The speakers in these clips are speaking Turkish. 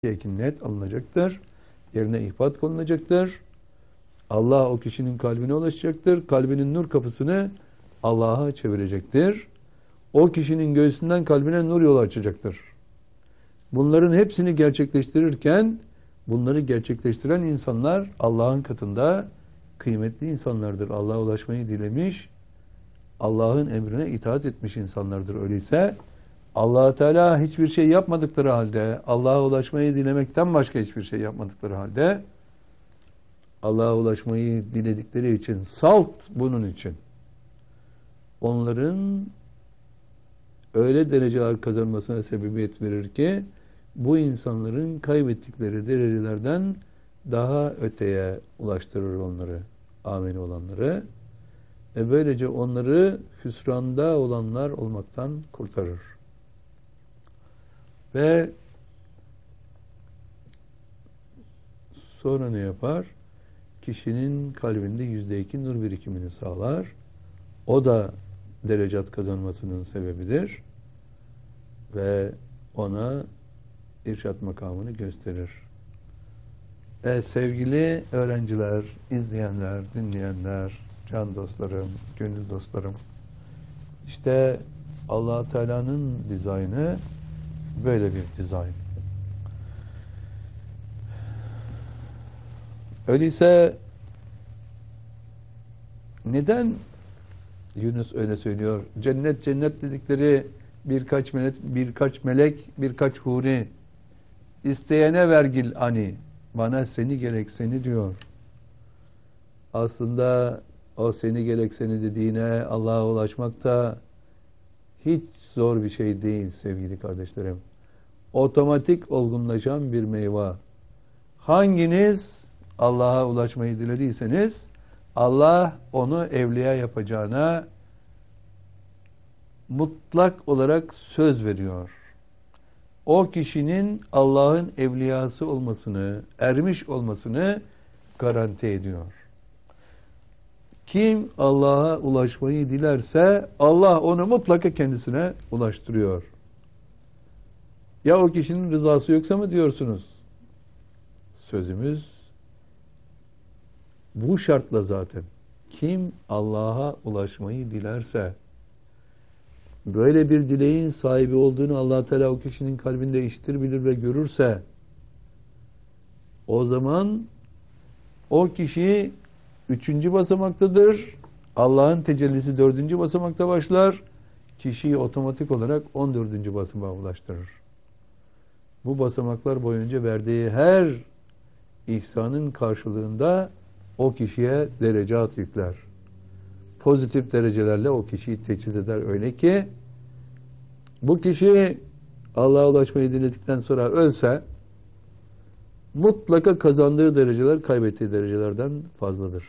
net alınacaktır. Yerine ihbat konulacaktır. Allah o kişinin kalbine ulaşacaktır. Kalbinin nur kapısını Allah'a çevirecektir. O kişinin göğsünden kalbine nur yolu açacaktır. Bunların hepsini gerçekleştirirken bunları gerçekleştiren insanlar Allah'ın katında kıymetli insanlardır. Allah'a ulaşmayı dilemiş, Allah'ın emrine itaat etmiş insanlardır. Öyleyse Allah Teala hiçbir şey yapmadıkları halde, Allah'a ulaşmayı dilemekten başka hiçbir şey yapmadıkları halde, Allah'a ulaşmayı diledikleri için, salt bunun için, onların öyle dereceler kazanmasına sebebiyet verir ki, bu insanların kaybettikleri derecelerden daha öteye ulaştırır onları, amin olanları. Böylece onları hüsranda olanlar olmaktan kurtarır. Ve sonra ne yapar? Kişinin kalbinde %2 nur birikimini sağlar. O da derecat kazanmasının sebebidir. Ve ona irşat makamını gösterir. Sevgili öğrenciler, izleyenler, dinleyenler, can dostlarım, gönül dostlarım, işte Allah Teala'nın dizaynı böyle bir dizayn. Öyleyse neden Yunus öyle söylüyor? Cennet dedikleri birkaç melek, birkaç huri, isteyene vergil ani, bana seni gerek seni diyor. Aslında o seni gerek seni dediğine Allah'a ulaşmak da hiç zor bir şey değil sevgili kardeşlerim. Otomatik olgunlaşan bir meyve. Hanginiz Allah'a ulaşmayı dilediyseniz Allah onu evliya yapacağına mutlak olarak söz veriyor. O kişinin Allah'ın evliyası olmasını, ermiş olmasını garanti ediyor. Kim Allah'a ulaşmayı dilerse Allah onu mutlaka kendisine ulaştırıyor. Ya o kişinin rızası yoksa mı diyorsunuz? Sözümüz bu şartla zaten. Kim Allah'a ulaşmayı dilerse, böyle bir dileğin sahibi olduğunu Allah Teala o kişinin kalbinde işitir, bilir ve görürse, o zaman o kişi 3. basamaktadır. Allah'ın tecellisi 4. basamakta başlar. Kişiyi otomatik olarak 14. basamağa ulaştırır. Bu basamaklar boyunca verdiği her ihsanın karşılığında o kişiye derecat yükler. Pozitif derecelerle o kişiyi teçhiz eder. Öyle ki bu kişi Allah'a ulaşmayı diledikten sonra ölse mutlaka kazandığı dereceler kaybettiği derecelerden fazladır.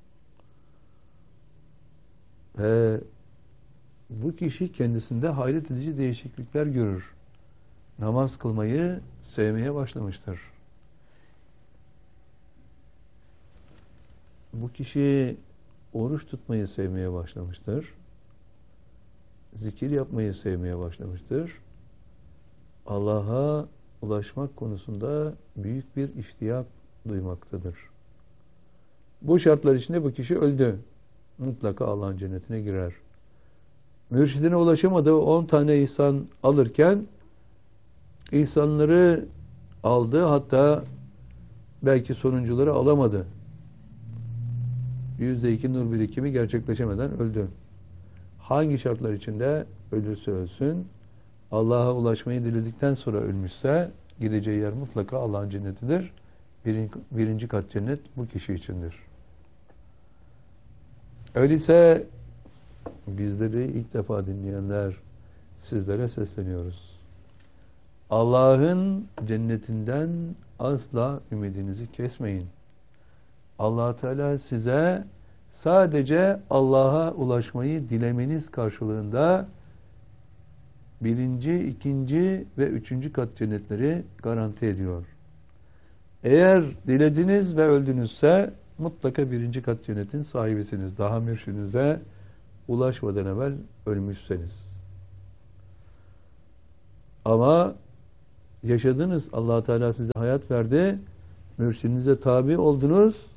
Ve bu kişi kendisinde hayret edici değişiklikler görür. Namaz kılmayı sevmeye başlamıştır. Bu kişi oruç tutmayı sevmeye başlamıştır. Zikir yapmayı sevmeye başlamıştır. Allah'a ulaşmak konusunda büyük bir iştiyak duymaktadır. Bu şartlar içinde bu kişi öldü. Mutlaka Allah'ın cennetine girer. Mürşidine ulaşamadığı 10 tane ihsan alırken ihsanları aldı, hatta belki sonuncuları alamadı. %2 nur birikimi gerçekleşemeden öldü. Hangi şartlar içinde ölürse ölsün, Allah'a ulaşmayı diledikten sonra ölmüşse gideceği yer mutlaka Allah'ın cennetidir. Birinci kat cennet bu kişi içindir. Öyleyse bizleri ilk defa dinleyenler, sizlere sesleniyoruz. Allah'ın cennetinden asla ümidinizi kesmeyin. Allah Teala size sadece Allah'a ulaşmayı dilemeniz karşılığında 1., 2. ve 3. kat cennetleri garanti ediyor. Eğer dilediniz ve öldünüzse mutlaka 1. kat cennetin sahibisiniz. Daha mürşidinize ulaşmadan evvel ölmüşseniz. Ama yaşadınız. Allah Teala size hayat verdi. Mürşidinize tabi oldunuz.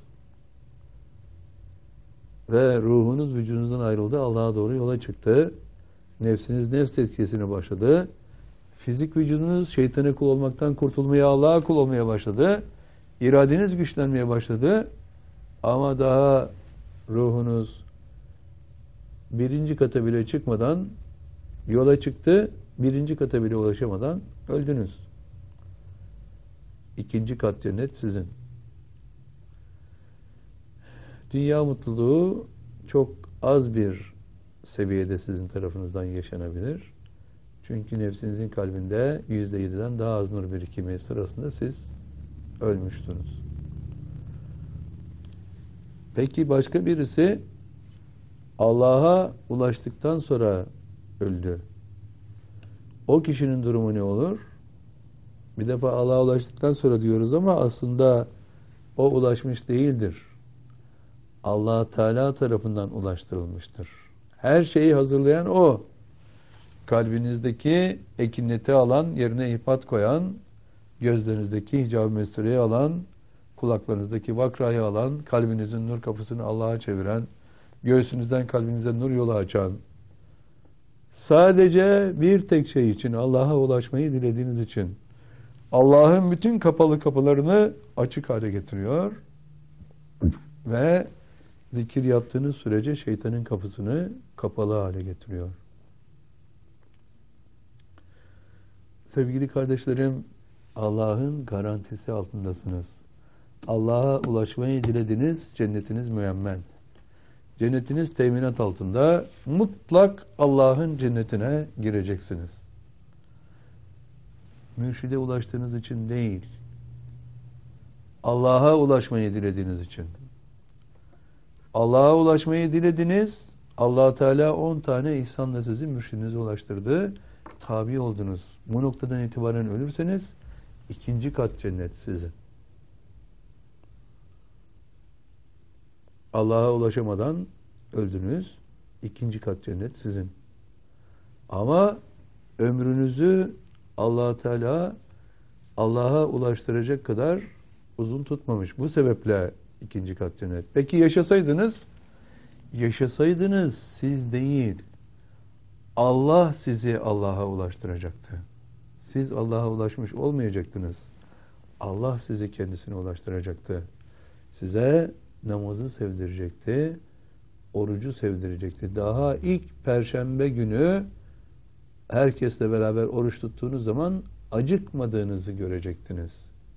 Ve ruhunuz vücudunuzdan ayrıldı. Allah'a doğru yola çıktı. Nefsiniz nefs tezkiyesine başladı. Fizik vücudunuz şeytana kul olmaktan kurtulmaya, Allah'a kul olmaya başladı. İradeniz güçlenmeye başladı. Ama daha ruhunuz birinci kata bile çıkmadan yola çıktı. Birinci kata bile ulaşamadan öldünüz. İkinci kat cennet sizin. Dünya mutluluğu çok az bir seviyede sizin tarafınızdan yaşanabilir. Çünkü nefsinizin kalbinde %7'den daha az nur birikimi sırasında siz ölmüştünüz. Peki başka birisi Allah'a ulaştıktan sonra öldü. O kişinin durumu ne olur? Bir defa Allah'a ulaştıktan sonra diyoruz ama aslında o ulaşmış değildir. Allah Teala tarafından ulaştırılmıştır. Her şeyi hazırlayan O. Kalbinizdeki ekineti alan, yerine ihpat koyan, gözlerinizdeki hicab-ı mesureyi alan, kulaklarınızdaki vakrayı alan, kalbinizin nur kapısını Allah'a çeviren, göğsünüzden kalbinize nur yolu açan, sadece bir tek şey için, Allah'a ulaşmayı dilediğiniz için, Allah'ın bütün kapalı kapılarını açık hale getiriyor ve zikir yaptığınız sürece şeytanın kapısını kapalı hale getiriyor. Sevgili kardeşlerim, Allah'ın garantisi altındasınız. Allah'a ulaşmayı dilediniz, cennetiniz müemmen. Cennetiniz teminat altında, mutlak Allah'ın cennetine gireceksiniz. Mürşide ulaştığınız için değil, Allah'a ulaşmayı dilediğiniz için. Allah'a ulaşmayı dilediniz, Allah Teala 10 tane ihsanla sizi mürşidinize ulaştırdı, tabi oldunuz. Bu noktadan itibaren ölürseniz, ikinci kat cennet sizin. Allah'a ulaşamadan öldünüz, ikinci kat cennet sizin. Ama ömrünüzü Allah Teala Allah'a ulaştıracak kadar uzun tutmamış. Bu sebeple ikinci kat cennet. Peki yaşasaydınız siz değil, Allah sizi Allah'a ulaştıracaktı. Siz Allah'a ulaşmış olmayacaktınız. Allah sizi kendisine ulaştıracaktı. Size namazı sevdirecekti, orucu sevdirecekti. Daha ilk Perşembe günü herkesle beraber oruç tuttuğunuz zaman acıkmadığınızı görecektiniz.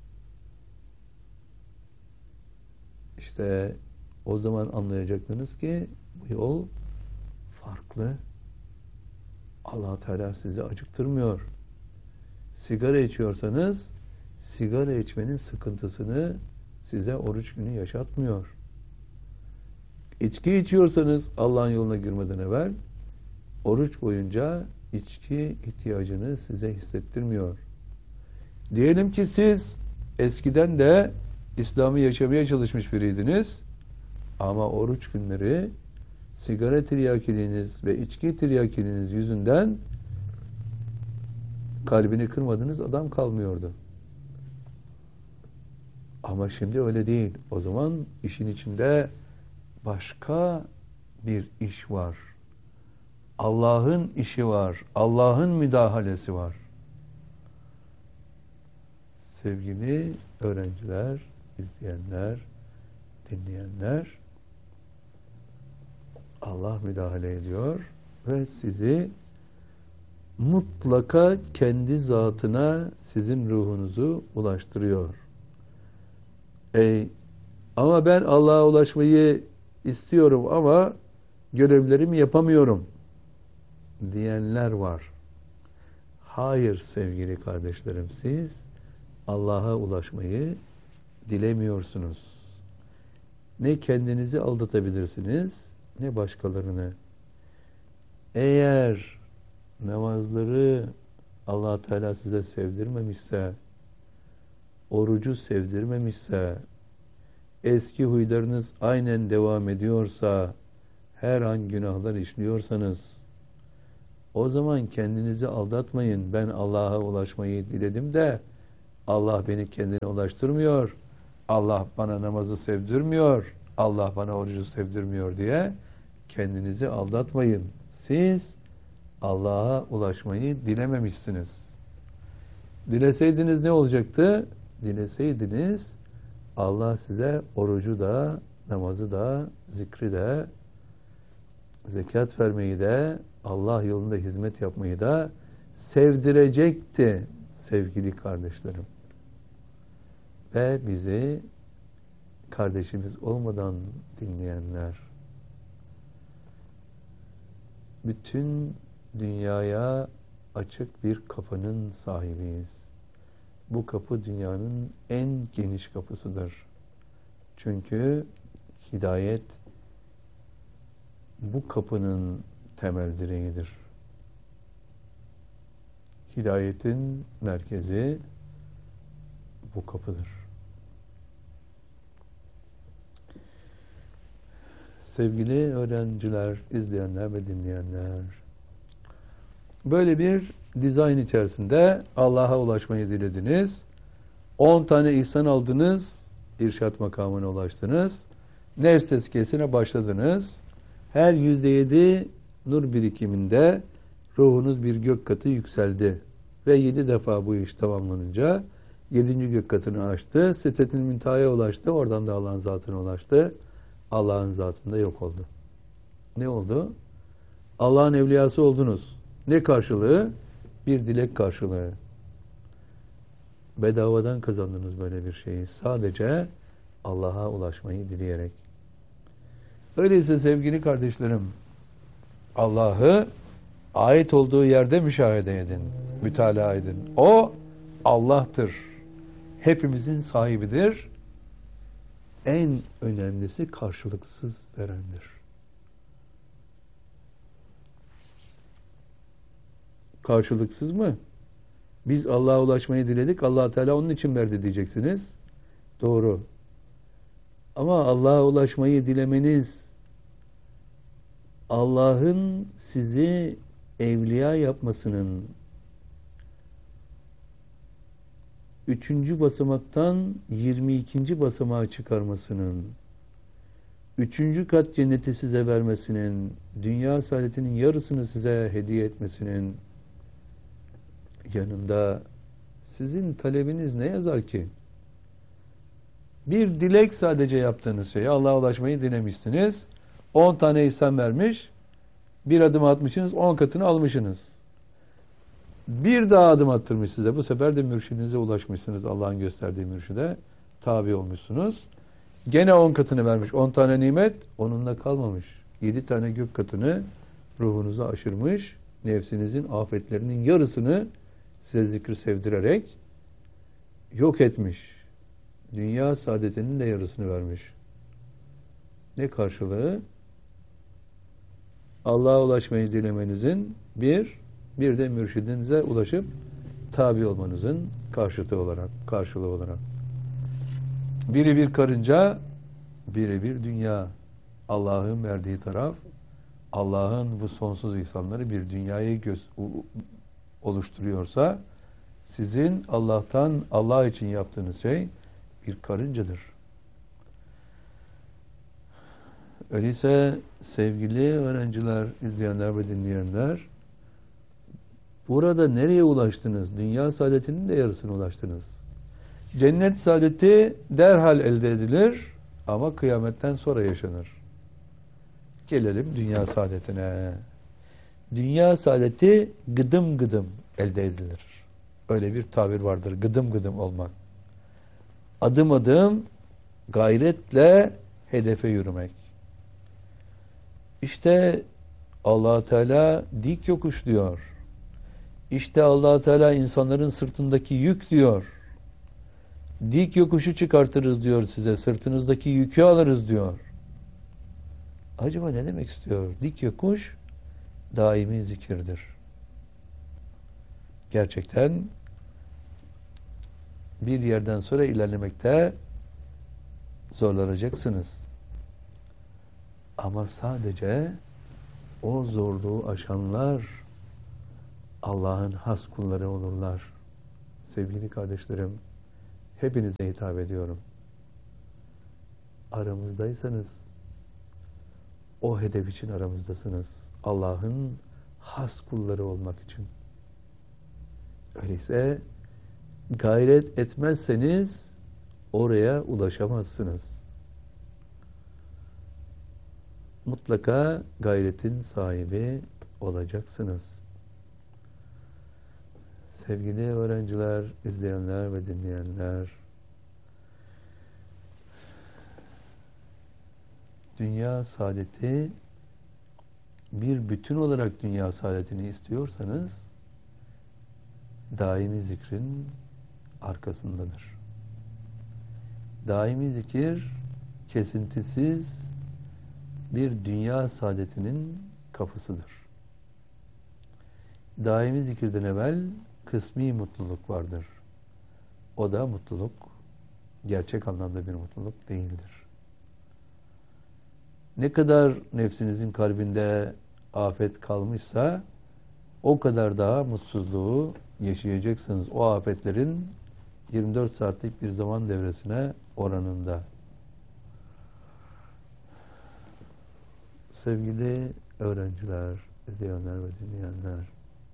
İşte o zaman anlayacaktınız ki bu yol farklı. Allah Teala sizi acıktırmıyor. Sigara içiyorsanız sigara içmenin sıkıntısını size oruç günü yaşatmıyor. İçki içiyorsanız Allah'ın yoluna girmeden evvel oruç boyunca içki ihtiyacını size hissettirmiyor. Diyelim ki siz eskiden de İslam'ı yaşamaya çalışmış biriydiniz ama oruç günleri sigara tiryakiliğiniz ve içki tiryakiliğiniz yüzünden kalbini kırmadığınız adam kalmıyordu. Ama şimdi öyle değil. O zaman işin içinde başka bir iş var. Allah'ın işi var. Allah'ın müdahalesi var. Sevgili öğrenciler, izleyenler, dinleyenler, Allah müdahale ediyor ve sizi mutlaka kendi zatına, sizin ruhunuzu ulaştırıyor. Ama ben Allah'a ulaşmayı istiyorum ama görevlerimi yapamıyorum diyenler var. Hayır sevgili kardeşlerim, siz Allah'a ulaşmayı dilemiyorsunuz. Ne kendinizi aldatabilirsiniz, ne başkalarını. Eğer namazları Allah Teala size sevdirmemişse, orucu sevdirmemişse, eski huylarınız aynen devam ediyorsa, her an günahlar işliyorsanız, O zaman kendinizi aldatmayın. Ben Allah'a ulaşmayı diledim de Allah beni kendine ulaştırmıyor. Allah bana namazı sevdirmiyor. Allah bana orucu sevdirmiyor diye kendinizi aldatmayın. Siz Allah'a ulaşmayı dilememişsiniz. Dileseydiniz ne olacaktı? Dileseydiniz Allah size orucu da, namazı da, zikri de, zekat vermeyi de, Allah yolunda hizmet yapmayı da sevdirecekti sevgili kardeşlerim. Ve bizi kardeşimiz olmadan dinleyenler, bütün dünyaya açık bir kapının sahibiyiz. Bu kapı dünyanın en geniş kapısıdır. Çünkü hidayet bu kapının temel direğidir. Hidayetin merkezi bu kapıdır. Sevgili öğrenciler, izleyenler ve dinleyenler, böyle bir dizayn içerisinde Allah'a ulaşmayı dilediniz. 10 tane ihsan aldınız, irşat makamına ulaştınız. Nefs tezkiyesine başladınız. Her %7 nur birikiminde ruhunuz bir gök katı yükseldi. Ve 7 defa bu iş tamamlanınca 7. gök katını aştı. Sidretil müntehaya ulaştı. Oradan da Allah'ın zatına ulaştı. Allah'ın zatında yok oldu. Ne oldu? Allah'ın evliyası oldunuz. Ne karşılığı? Bir dilek karşılığı. Bedavadan kazandınız böyle bir şeyi. Sadece Allah'a ulaşmayı dileyerek. Öyleyse sevgili kardeşlerim, Allah'ı ait olduğu yerde müşahede edin, mütalaa edin. O Allah'tır. Hepimizin sahibidir. En önemlisi karşılıksız verendir. Karşılıksız mı? Biz Allah'a ulaşmayı diledik, Allah Teala onun için verdi diyeceksiniz. Doğru. Ama Allah'a ulaşmayı dilemeniz, Allah'ın sizi evliya yapmasının 3. basamaktan 22. basamağa çıkarmasının, 3. kat cenneti size vermesinin, dünya saadetinin yarısını size hediye etmesinin yanında sizin talebiniz ne yazar ki? Bir dilek sadece yaptığınız şey. Allah'a ulaşmayı dilemişsiniz. 10 tane ihsan vermiş. Bir adım atmışsınız, 10 katını almışsınız. Bir daha adım attırmış size. Bu sefer de mürşidinize ulaşmışsınız. Allah'ın gösterdiği mürşide tabi olmuşsunuz. Gene 10 katını vermiş. 10 tane nimet onunla kalmamış. 7 tane gök katını ruhunuza aşırmış. Nefsinizin afetlerinin yarısını size zikri sevdirerek yok etmiş. Dünya saadetinin de yarısını vermiş. Ne karşılığı? Allah'a ulaşmayı dilemenizin bir de mürşidinize ulaşıp tabi olmanızın karşılığı olarak. Biri bir karınca, biri bir dünya. Allah'ın verdiği taraf, Allah'ın bu sonsuz ihsanları bir dünyayı oluşturuyorsa, sizin Allah'tan, Allah için yaptığınız şey bir karıncadır. Öyleyse sevgili öğrenciler, izleyenler ve dinleyenler, burada nereye ulaştınız? Dünya saadetinin de yarısına ulaştınız. Cennet saadeti derhal elde edilir ama kıyametten sonra yaşanır. Gelelim dünya saadetine. Dünya saadeti gıdım gıdım elde edilir. Öyle bir tabir vardır. Gıdım gıdım olmak. Adım adım gayretle hedefe yürümek. İşte Allah Teala dik yokuş diyor. İşte Allah Teala insanların sırtındaki yük diyor. Dik yokuşu çıkartırız diyor size. Sırtınızdaki yükü alırız diyor. Acaba ne demek istiyor? Dik yokuş daimi zikirdir. Gerçekten bir yerden sonra ilerlemekte zorlanacaksınız. Ama sadece o zorluğu aşanlar Allah'ın has kulları olurlar. Sevgili kardeşlerim, hepinize hitap ediyorum. Aramızdaysanız, o hedef için aramızdasınız. Allah'ın has kulları olmak için. Öyleyse gayret etmezseniz oraya ulaşamazsınız. Mutlaka gayretin sahibi olacaksınız. Sevgili öğrenciler, izleyenler ve dinleyenler, dünya saadeti, bir bütün olarak dünya saadetini istiyorsanız, daimi zikrin arkasındadır. Daimi zikir, kesintisiz bir dünya saadetinin kapısıdır. Daimi zikirden evvel kısmi mutluluk vardır. O da mutluluk, gerçek anlamda bir mutluluk değildir. Ne kadar nefsinizin kalbinde afet kalmışsa, o kadar daha mutsuzluğu yaşayacaksınız. O afetlerin 24 saatlik bir zaman devresine oranında. Sevgili öğrenciler, izleyenler ve dinleyenler,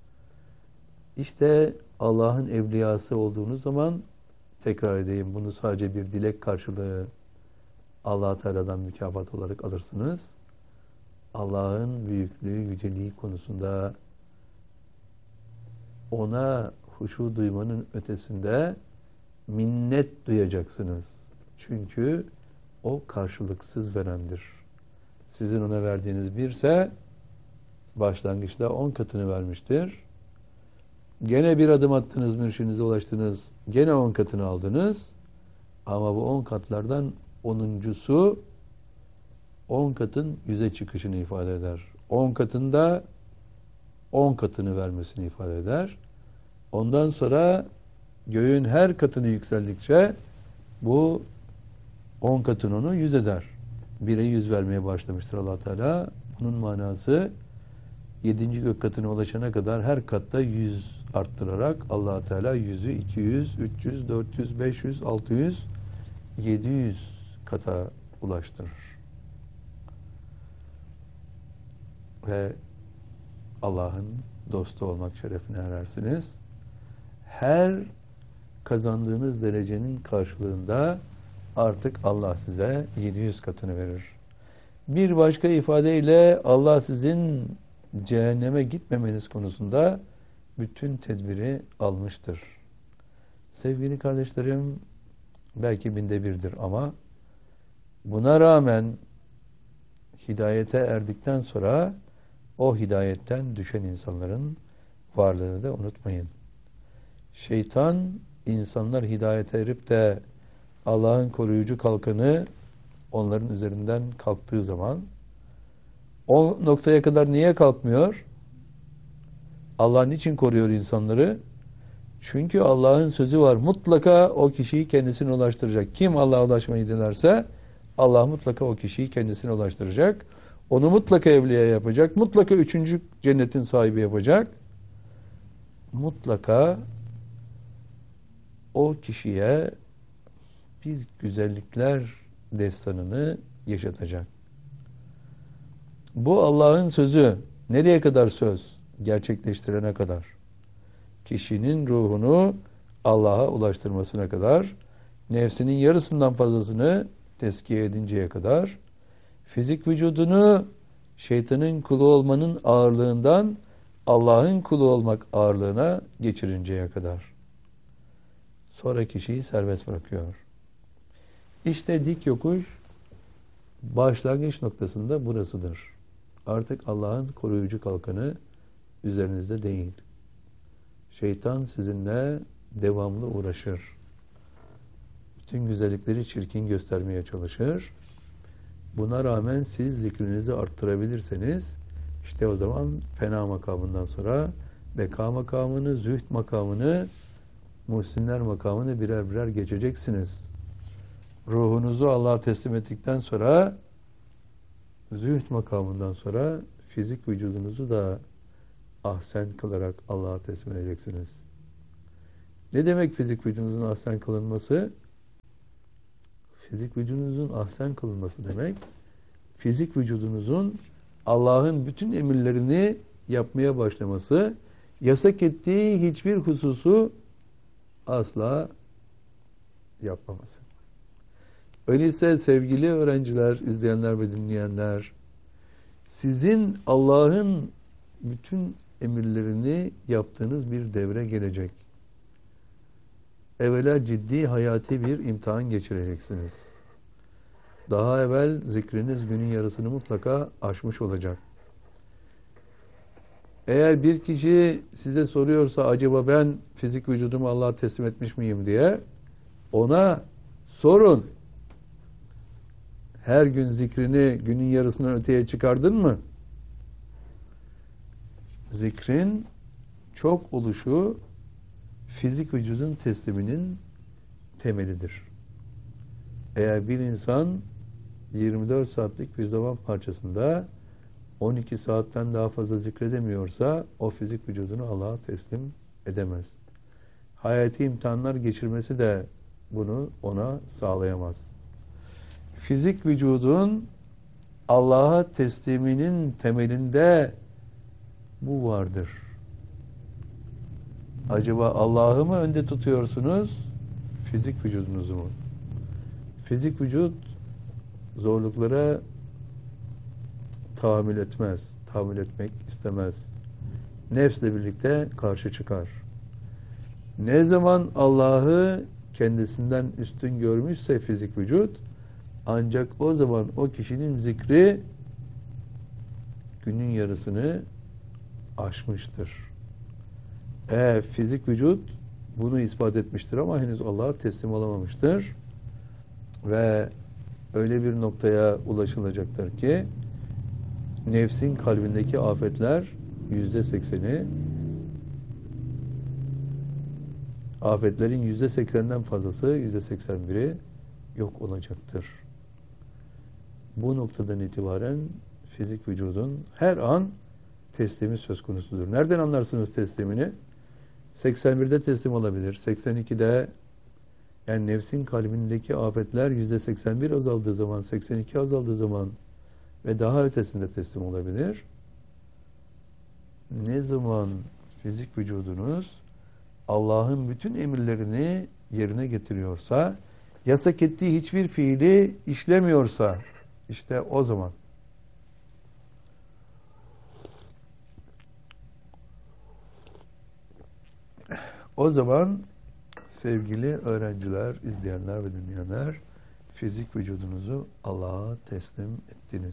İşte Allah'ın evliyası olduğunuz zaman, tekrar edeyim, bunu sadece bir dilek karşılığı Allah Teala'dan mükafat olarak alırsınız. Allah'ın büyüklüğü, yüceliği konusunda ona huşu duymanın ötesinde minnet duyacaksınız. Çünkü o karşılıksız verendir. Sizin ona verdiğiniz birse başlangıçta 10 katını vermiştir. Gene bir adım attınız, mürşidinize ulaştınız. Gene 10 katını aldınız. Ama bu 10 katlardan 10'uncusu 10 katın 100'e çıkışını ifade eder. 10 katında 10 katını vermesini ifade eder. Ondan sonra göğün her katını yükseldikçe bu 10 katın onu 100 eder. 1'e 100 vermeye başlamıştır Allah Teala. Bunun manası 7. gök katına ulaşana kadar her katta 100 arttırarak Allah Teala 100'ü 200, 300, 400, 500, 600, 700 kata ulaştırır. Ve Allah'ın dostu olmak şerefine erersiniz. Her kazandığınız derecenin karşılığında artık Allah size 700 katını verir. Bir başka ifadeyle Allah sizin cehenneme gitmemeniz konusunda bütün tedbiri almıştır. Sevgili kardeşlerim, belki 1/1000'dir ama buna rağmen hidayete erdikten sonra o hidayetten düşen insanların varlığını da unutmayın. Şeytan, insanlar hidayete erip de Allah'ın koruyucu kalkanı onların üzerinden kalktığı zaman, o noktaya kadar niye kalkmıyor? Allah niçin koruyor insanları? Çünkü Allah'ın sözü var. Mutlaka o kişiyi kendisine ulaştıracak. Kim Allah'a ulaşmayı dilerse Allah mutlaka o kişiyi kendisine ulaştıracak. Onu mutlaka evliya yapacak. Mutlaka 3. cennetin sahibi yapacak. Mutlaka o kişiye bir güzellikler destanını yaşatacak. Bu Allah'ın sözü. Nereye kadar söz? Gerçekleştirene kadar. Kişinin ruhunu Allah'a ulaştırmasına kadar, nefsinin yarısından fazlasını tezkiye edinceye kadar, fizik vücudunu şeytanın kulu olmanın ağırlığından Allah'ın kulu olmak ağırlığına geçirinceye kadar. Sonra kişiyi serbest bırakıyor. İşte dik yokuş başlangıç noktasında burasıdır. Artık Allah'ın koruyucu kalkanı üzerinizde değil. Şeytan sizinle devamlı uğraşır. Bütün güzellikleri çirkin göstermeye çalışır. Buna rağmen siz zikrinizi arttırabilirseniz, işte o zaman fena makamından sonra beka makamını, zühd makamını, muhsinler makamını birer birer geçeceksiniz. Ruhunuzu Allah'a teslim ettikten sonra, zühd makamından sonra fizik vücudunuzu da ahsen kılarak Allah'a teslim edeceksiniz. Ne demek fizik vücudunuzun ahsen kılınması? Fizik vücudunuzun ahsen kılınması demek, fizik vücudunuzun Allah'ın bütün emirlerini yapmaya başlaması, yasak ettiği hiçbir hususu asla yapmaması. Öyleyse sevgili öğrenciler, izleyenler ve dinleyenler, sizin Allah'ın bütün emirlerini yaptığınız bir devre gelecek. Evvela ciddi hayati bir imtihan geçireceksiniz. Daha evvel zikriniz günün yarısını mutlaka aşmış olacak. Eğer bir kişi size soruyorsa acaba ben fizik vücudumu Allah'a teslim etmiş miyim diye, ona sorun. Her gün zikrini günün yarısından öteye çıkardın mı? Zikrin çok oluşu fizik vücudun tesliminin temelidir. Eğer bir insan 24 saatlik bir zaman parçasında 12 saatten daha fazla zikredemiyorsa o fizik vücudunu Allah'a teslim edemez. Hayati imtihanlar geçirmesi de bunu ona sağlayamaz. Fizik vücudun Allah'a tesliminin temelinde bu vardır. Acaba Allah'ı mı önde tutuyorsunuz, fizik vücudunuzu mu? Fizik vücut zorluklara tahammül etmez, tahammül etmek istemez. Nefsle birlikte karşı çıkar. Ne zaman Allah'ı kendisinden üstün görmüşse fizik vücut, ancak o zaman o kişinin zikri günün yarısını aşmıştır. Fizik vücut bunu ispat etmiştir ama henüz Allah'a teslim olamamıştır. Ve öyle bir noktaya ulaşılacaktır ki nefsin kalbindeki afetler %80'i, afetlerin %80'den fazlası, %81'i yok olacaktır. Bu noktadan itibaren fizik vücudun her an teslimi söz konusudur. Nereden anlarsınız teslimini? 81'de teslim olabilir. 82'de, yani nefsin kalbindeki afetler %81 azaldığı zaman, 82 azaldığı zaman ve daha ötesinde teslim olabilir. Ne zaman fizik vücudunuz Allah'ın bütün emirlerini yerine getiriyorsa, yasak ettiği hiçbir fiili işlemiyorsa, işte o zaman sevgili öğrenciler, izleyenler ve dinleyenler, fizik vücudunuzu Allah'a teslim ettiniz.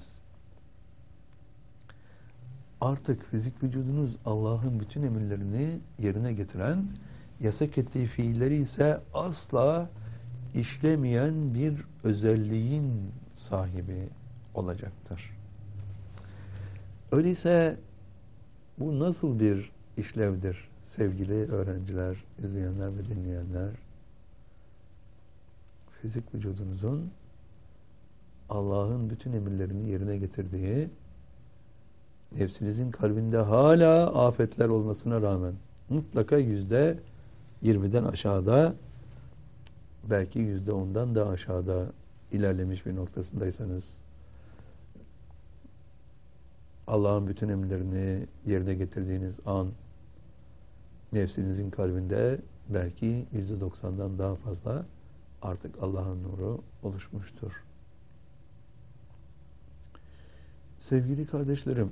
Artık fizik vücudunuz Allah'ın bütün emirlerini yerine getiren, yasak ettiği fiilleri ise asla işlemeyen bir özelliğin sahibi olacaktır. Öyleyse bu nasıl bir işlevdir sevgili öğrenciler, izleyenler ve dinleyenler? Fizik vücudunuzun Allah'ın bütün emirlerini yerine getirdiği, nefsinizin kalbinde hala afetler olmasına rağmen mutlaka %20'den aşağıda, belki %10'dan da aşağıda ilerlemiş bir noktasındaysanız, Allah'ın bütün emirlerini yerine getirdiğiniz an nefsinizin kalbinde belki %90'dan daha fazla artık Allah'ın nuru oluşmuştur. Sevgili kardeşlerim,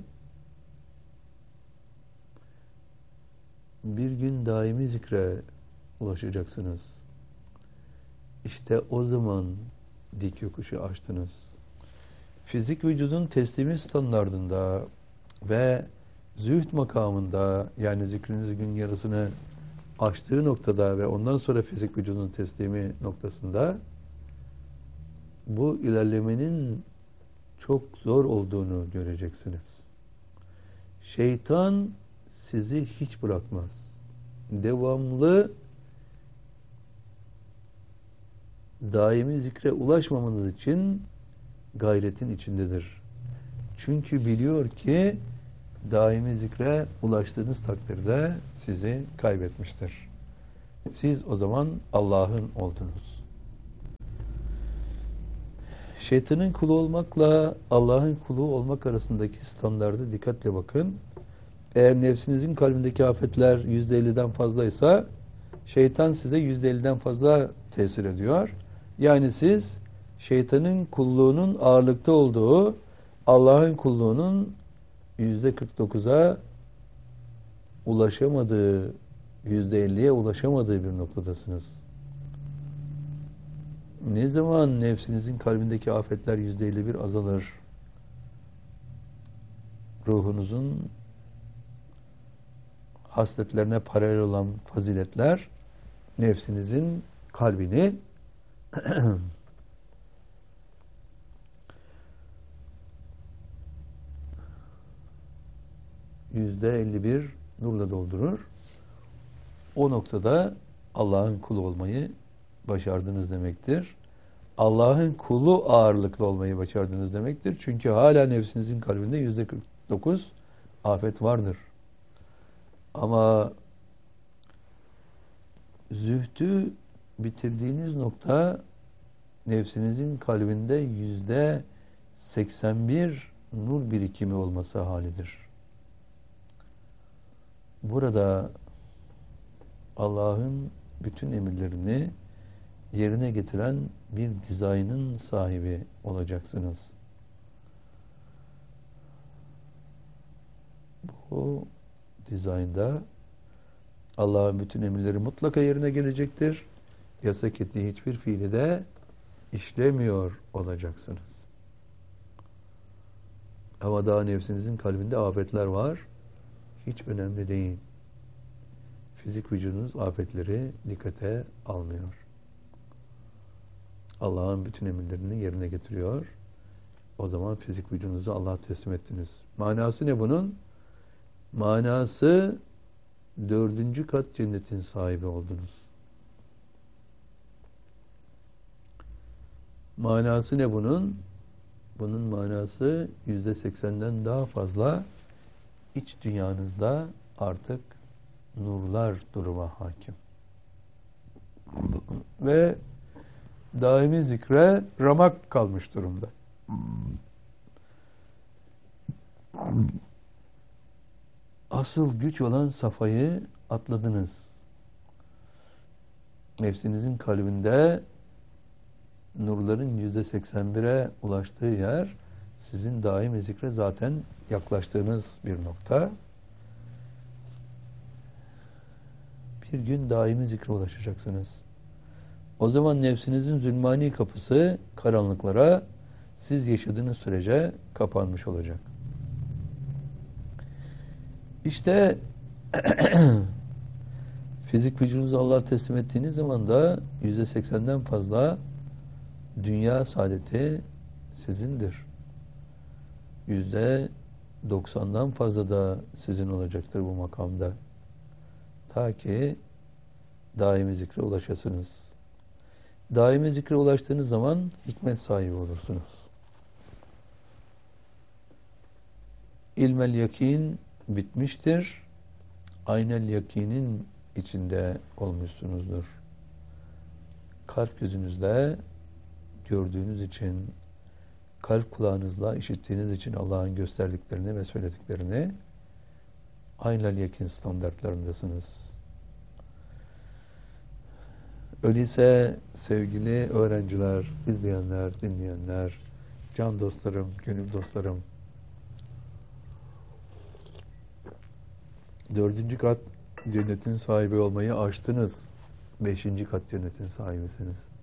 bir gün daimi zikre ulaşacaksınız. İşte o zaman dik yokuşu aştınız. Fizik vücudun teslimi standardında ve zühd makamında, yani zikriniz gün yarısını aştığı noktada ve ondan sonra fizik vücudun teslimi noktasında bu ilerlemenin çok zor olduğunu göreceksiniz. Şeytan sizi hiç bırakmaz. Devamlı daimi zikre ulaşmamanız için gayretin içindedir. Çünkü biliyor ki daimi zikre ulaştığınız takdirde sizi kaybetmiştir. Siz o zaman Allah'ın oldunuz. Şeytanın kulu olmakla Allah'ın kulu olmak arasındaki standarda dikkatle bakın. Eğer nefsinizin kalbindeki afetler %50'den fazlaysa şeytan size %50'den fazla tesir ediyor. Yani siz şeytanın kulluğunun ağırlıkta olduğu, Allah'ın kulluğunun %49'a ulaşamadığı, %50'ye ulaşamadığı bir noktadasınız. Ne zaman nefsinizin kalbindeki afetler %51 azalır, ruhunuzun hasletlerine paralel olan faziletler nefsinizin kalbini %51 nurla doldurur. O noktada Allah'ın kulu olmayı başardınız demektir. Allah'ın kulu ağırlıklı olmayı başardınız demektir. Çünkü hala nefsinizin kalbinde %49 afet vardır. Ama zühdü bitirdiğiniz nokta nefsinizin kalbinde %81 nur birikimi olması halidir. Burada Allah'ın bütün emirlerini yerine getiren bir dizaynın sahibi olacaksınız. Bu dizaynda Allah'ın bütün emirleri mutlaka yerine gelecektir. Yasak ettiği hiçbir fiili de işlemiyor olacaksınız. Ama daha nefsinizin kalbinde afetler var. Hiç önemli değil. Fizik vücudunuz afetleri dikkate almıyor. Allah'ın bütün emirlerini yerine getiriyor. O zaman fizik vücudunuzu Allah'a teslim ettiniz. Manası ne bunun? Manası 4. kat cennetin sahibi oldunuz. Manası ne bunun? Bunun manası %80'den daha fazla iç dünyanızda artık nurlar duruma hakim. Ve daimi zikre ramak kalmış durumda. Asıl güç olan safayı atladınız. Nefsinizin kalbinde nurların %81'e ulaştığı yer sizin daimi zikre zaten yaklaştığınız bir nokta. Bir gün daimi zikre ulaşacaksınız. O zaman nefsinizin zulmani kapısı karanlıklara siz yaşadığınız sürece kapanmış olacak. İşte fizik vücudunuzu Allah'a teslim ettiğiniz zaman da %80'den dünya saadeti sizindir. %90'dan fazla da sizin olacaktır bu makamda. Ta ki daimi zikre ulaşasınız. Daimi zikre ulaştığınız zaman hikmet sahibi olursunuz. İlmel yakin bitmiştir. Aynel yakinin içinde olmuşsunuzdur. Kalp gözünüzle gördüğünüz için, kalp kulağınızla işittiğiniz için Allah'ın gösterdiklerini ve söylediklerini aynel yakin standartlarındasınız. Öyleyse sevgili öğrenciler, izleyenler, dinleyenler, can dostlarım, gönül dostlarım, 4. kat cennetin sahibi olmayı aştınız. 5. kat cennetin sahibisiniz.